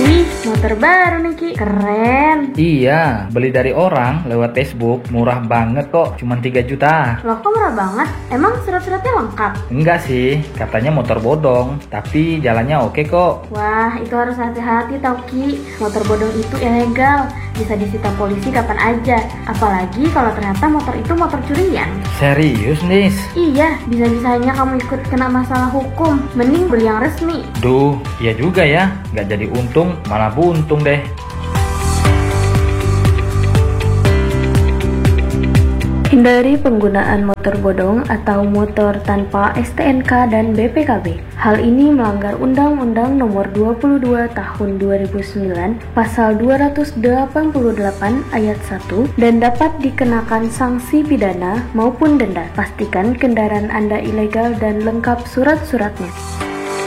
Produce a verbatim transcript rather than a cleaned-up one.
Ih, motor baru nih Ki, keren. Iya, beli dari orang lewat Facebook, murah banget kok, cuma tiga juta. Loh kok murah banget? Emang surat-suratnya lengkap? Enggak sih, katanya motor bodong, tapi jalannya oke kok. Wah, itu harus hati-hati tau Ki. Motor bodong itu ilegal, bisa disita polisi kapan aja. Apalagi kalau ternyata motor itu motor curian. Serius nis? Iya, bisa-bisanya kamu ikut kena masalah hukum. Mending beli yang resmi. Duh, iya juga ya, nggak jadi untung, malah buntung deh. Hindari penggunaan motor bodong atau motor tanpa S T N K dan B P K B. Hal ini melanggar Undang-Undang Nomor dua puluh dua Tahun dua ribu sembilan, Pasal dua ratus delapan puluh delapan Ayat satu dan dapat dikenakan sanksi pidana maupun denda. Pastikan kendaraan Anda ilegal dan lengkap surat-suratnya.